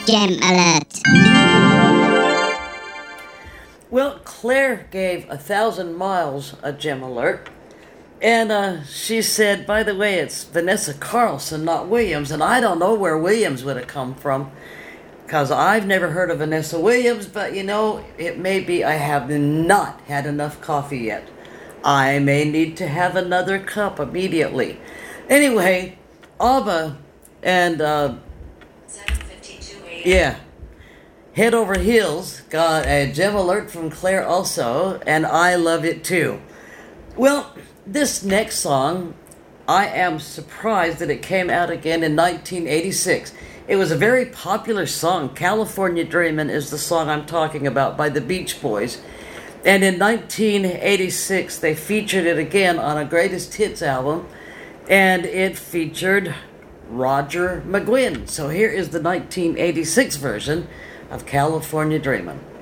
Gem Alert. Well, Claire gave 1,000 Miles a gem alert. And she said, by the way, it's Vanessa Carlson, not Williams. And I don't know where Williams would have come from, because I've never heard of Vanessa Williams. But, you know, it may be I have not had enough coffee yet. I may need to have another cup immediately. Anyway, ABBA and 7:52 a.m. yeah, Head Over Heels got a gem alert from Claire also, and I love it too. Well, this next song, I am surprised that it came out again in 1986. It was a very popular song. California Dreamin' is the song I'm talking about, by the Beach Boys. And in 1986, they featured it again on a Greatest Hits album, and it featured Roger McGuinn. So here is the 1986 version of California Dreamin'.